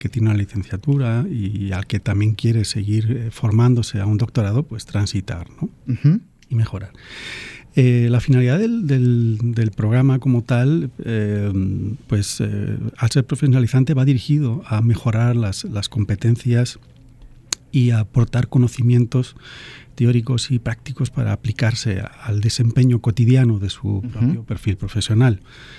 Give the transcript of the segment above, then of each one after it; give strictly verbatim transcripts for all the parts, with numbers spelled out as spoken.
que tiene una licenciatura y al que también quiere seguir eh, formándose a un doctorado, pues transitar, ¿no? Uh-huh. Y mejorar. Eh, la finalidad del, del, del programa como tal, eh, pues eh, al ser profesionalizante va dirigido a mejorar las, las competencias y a aportar conocimientos teóricos y prácticos para aplicarse a, al desempeño cotidiano de su uh-huh. propio perfil profesional.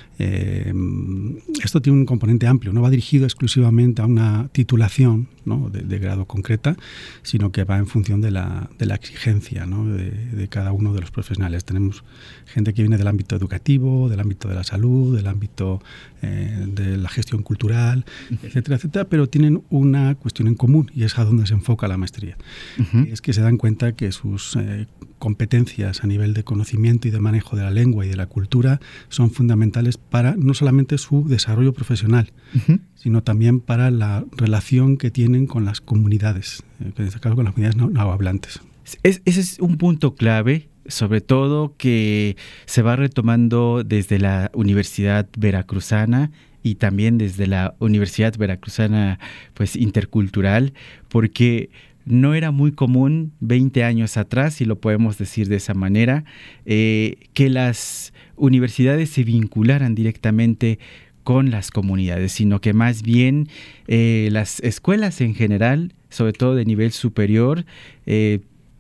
Eh, esto tiene un componente amplio, no va dirigido exclusivamente a una titulación, ¿no? de, de grado concreta, sino que va en función de la, de la exigencia, ¿no? de, de cada uno de los profesionales. Tenemos gente que viene del ámbito educativo, del ámbito de la salud, del ámbito eh, de la gestión cultural, uh-huh. etcétera, etcétera, pero tienen una cuestión en común y es a donde se enfoca la maestría. Uh-huh. Es que se dan cuenta que sus eh, competencias a nivel de conocimiento y de manejo de la lengua y de la cultura son fundamentales para no solamente su desarrollo profesional, uh-huh. sino también para la relación que tienen con las comunidades, en este caso con las comunidades nahuablantes. Es, ese es un punto clave, sobre todo que se va retomando desde la Universidad Veracruzana y también desde la Universidad Veracruzana pues intercultural, porque no era muy común veinte años atrás, si lo podemos decir de esa manera, eh, que las universidades se vincularan directamente con las comunidades, sino que más bien eh, las escuelas en general, sobre todo de nivel superior, eh,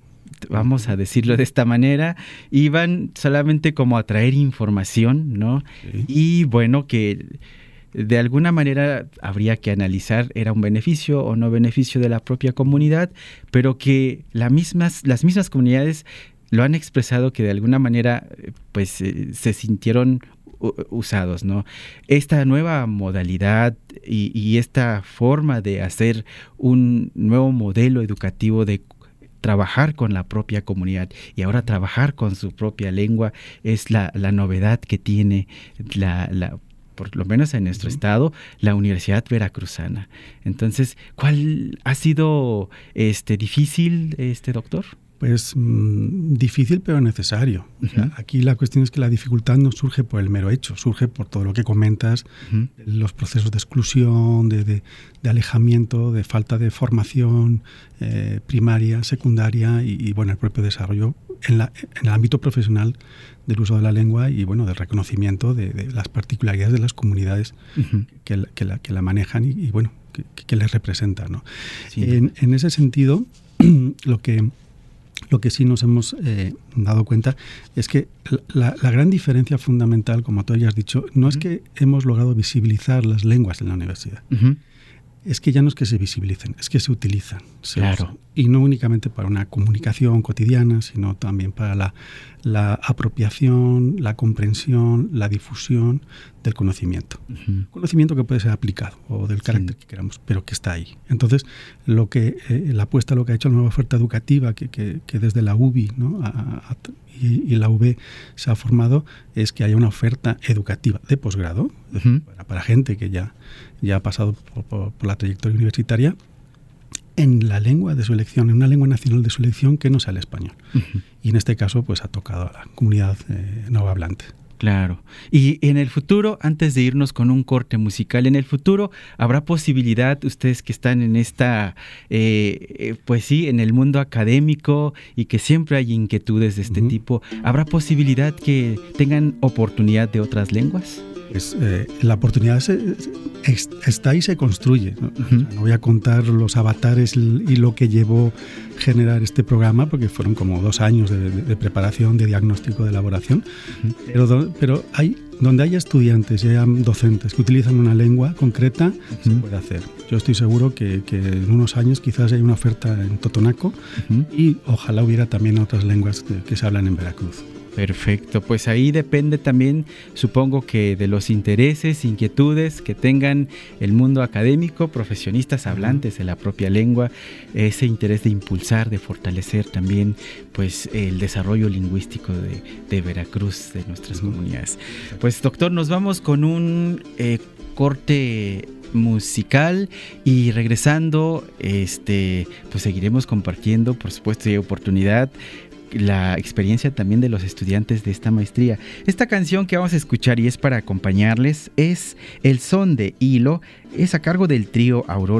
vamos a decirlo de esta manera, iban solamente como a traer información, ¿no? Sí. Y bueno, que de alguna manera habría que analizar, ¿era un beneficio o no beneficio de la propia comunidad? Pero que la mismas, las mismas comunidades lo han expresado que de alguna manera pues eh, se sintieron usados, ¿no? Esta nueva modalidad y, y esta forma de hacer un nuevo modelo educativo de trabajar con la propia comunidad y ahora trabajar con su propia lengua es la, la novedad que tiene la, la por lo menos en nuestro uh-huh. estado, la Universidad Veracruzana. Entonces, ¿cuál ha sido este difícil, este doctor? Pues mmm, difícil pero necesario. Uh-huh. O sea, aquí la cuestión es que la dificultad no surge por el mero hecho, surge por todo lo que comentas, uh-huh. los procesos de exclusión, de, de, de alejamiento, de falta de formación eh, primaria, secundaria y, y bueno, el propio desarrollo en, la, en el ámbito profesional del uso de la lengua y bueno, del reconocimiento de, de las particularidades de las comunidades uh-huh. que, la, que, la, que la manejan y, y bueno, que, que les representan, ¿no? Sí. En, en ese sentido, lo que Lo que sí nos hemos eh, dado cuenta es que la, la gran diferencia fundamental, como tú hayas dicho, no uh-huh. es que hemos logrado visibilizar las lenguas en la universidad. Uh-huh. Es que ya no es que se visibilicen, es que se utilizan. Se claro. usan. Y no únicamente para una comunicación cotidiana, sino también para la, la apropiación, la comprensión, la difusión del conocimiento. Uh-huh. Conocimiento que puede ser aplicado o del carácter sí. que queramos, pero que está ahí. Entonces, lo que eh, la apuesta, lo que ha hecho la nueva oferta educativa, que, que, que desde la U B I, ¿no? a, a, y, y la U B se ha formado, es que haya una oferta educativa de posgrado uh-huh. para, para gente que ya, ya ha pasado por, por, por la trayectoria universitaria, en la lengua de su elección, en una lengua nacional de su elección que no sea el español. Uh-huh. Y en este caso, pues ha tocado a la comunidad eh, nahuablante. Claro. Y en el futuro, antes de irnos con un corte musical, en el futuro habrá posibilidad, ustedes que están en esta, eh, pues sí, en el mundo académico y que siempre hay inquietudes de este uh-huh. tipo, ¿habrá posibilidad que tengan oportunidad de otras lenguas? Pues, eh, la oportunidad se, es, está y se construye. ¿No? Uh-huh. O sea, no voy a contar los avatares y lo que llevó generar este programa, porque fueron como dos años de, de, de preparación, de diagnóstico, de elaboración. Uh-huh. Pero, pero hay, donde hay estudiantes y hay docentes que utilizan una lengua concreta, uh-huh. se puede hacer. Yo estoy seguro que, que en unos años quizás hay una oferta en Totonaco uh-huh. y ojalá hubiera también otras lenguas que, que se hablan en Veracruz. Perfecto, pues ahí depende también, supongo que de los intereses, inquietudes que tengan el mundo académico, profesionistas hablantes de la propia lengua, ese interés de impulsar, de fortalecer también pues el desarrollo lingüístico de, de Veracruz, de nuestras uh-huh. comunidades. Pues doctor, nos vamos con un eh, corte musical y regresando, este, pues seguiremos compartiendo, por supuesto, si hay oportunidad, la experiencia también de los estudiantes de esta maestría. Esta canción que vamos a escuchar y es para acompañarles es El Son de Hilo, es a cargo del trío Aurora